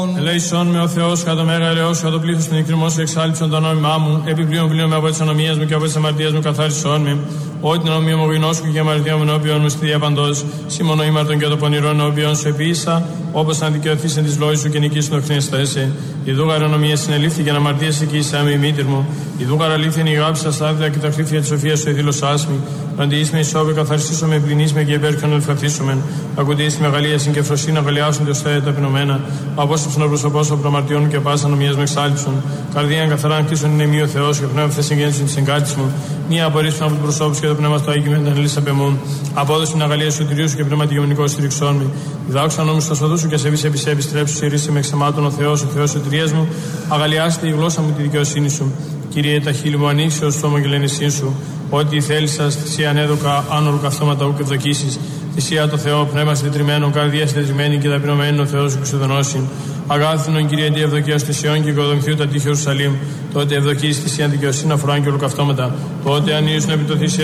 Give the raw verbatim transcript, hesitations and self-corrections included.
Ελέησον με ο Θεός, κατά μέγα ελεός, κατά το πλήθος των εκκριμών σου εξάλειψον τα νόμιμά μου, επιπλέον πλέον με από τις ανομίες μου και από τις αμαρτίες μου καθάρισον με. Ό,τι την ανομία μου γνώσκου και αμαρτία μου ενώπιον μου στη διαπαντός, σήμωνο ήμαρτον και το πονηρό ενώπιον σου επίησα, όπως αν δικαιωθείς εν της λόγης σου και νικήσουν το χνές θέση. Η δούγαρα ανομία συνελήφθη και αναμαρτίες εκεί είσαι άμοι η μήτυρ μου. Η δούγαρα αλήθεια είναι η αγάπη σας άδεια και τα χρήφια της σοφίας σου εδήλωσάς μη. Αντιείς με ισόβε καθαριστήσω με πληνείς με και υπέρχον ελφαθήσουμε. Ακουντείς τη μεγαλεία συν και φροσύνη αγαλιάσουν το στέδε ταπεινωμένα. Απόσταψον ο προσωπός των πραμαρτιών και πάσα νομίας με εξάλειψον. Καρδίαν καθαράν χτίσον είναι μη ο Θεός και πνεύμα θε συγγέννησον τη εγκάτης μου. Μία απορρίψουν από του προσώπου και το πνεύμα στο Άγιο με την ελίσσα πεμούν. Απόδοση την αγαλία σου τυρίου σου και πνεύμα τη γεμονικό στηριξών μου. Διδάξου νόμου στα σοδού σου και σε βise επί σε επιστρέψου. Συρίσει με εξεμάτων ο Θεό, ο Θεό σωτηρία μου. Αγαλιάστε η γλώσσα μου τη δικαιοσύνη σου. Κύριε, τα χείλη μου ανοίξει ω στόμα και λενησίν σου. Ό,τι θέλει σα, θυσία ανέδοκα, άνορου καθώματα ουκ ευδοκίσει. Θυσία το Θεό, πνεύμα συντετριμένο, καρδία συντετριμένη και ταπεινωμένη ο Θεό σου ξεδονώσει. Αγάθινον Κύριε, αντί ευδοκία θυσιών και οικοδομηθείου τα τείχη Ιερουσαλήμ. Τότε ευδοκίσει θυσία δικαιοσύνη αφορά και ολοκαυτώματα. Τότε ανοίξουν επί το θυσία